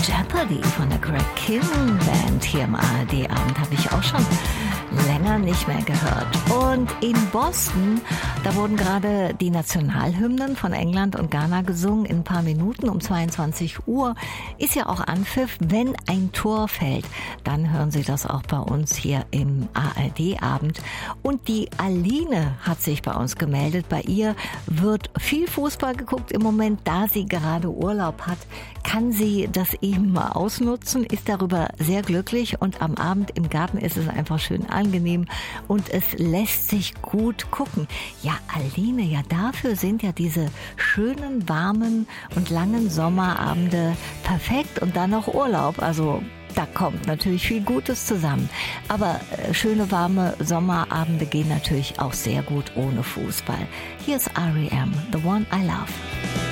Jeopardy von der Greg Kinn Band hier im ARD-Abend habe ich auch schon länger nicht mehr gehört. Und in Boston, da wurden gerade die Nationalhymnen von England und Ghana gesungen. In ein paar Minuten um 22 Uhr ist ja auch Anpfiff. Wenn ein Tor fällt, dann hören Sie das auch bei uns hier im ARD-Abend. Und die Aline hat sich bei uns gemeldet. Bei ihr wird viel Fußball geguckt im Moment, da sie gerade Urlaub hat. Kann sie das eben mal ausnutzen, ist darüber sehr glücklich und am Abend im Garten ist es einfach schön angenehm und es lässt sich gut gucken. Ja, Aline, ja dafür sind ja diese schönen, warmen und langen Sommerabende perfekt und dann noch Urlaub, also da kommt natürlich viel Gutes zusammen. Aber schöne, warme Sommerabende gehen natürlich auch sehr gut ohne Fußball. Hier ist R.E.M., The One I Love.